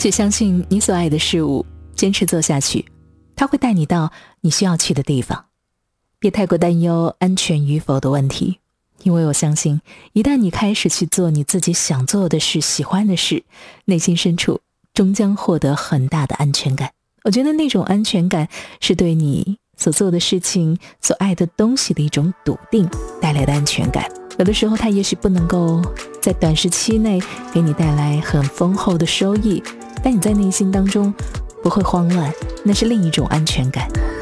去相信你所爱的事物，坚持做下去，它会带你到你需要去的地方。别太过担忧安全与否的问题，因为我相信一旦你开始去做你自己想做的事、喜欢的事，内心深处终将获得很大的安全感。我觉得那种安全感是对你所做的事情、所爱的东西的一种笃定带来的安全感。有的时候它也许不能够在短时期内给你带来很丰厚的收益，但你在内心当中不会慌乱，那是另一种安全感。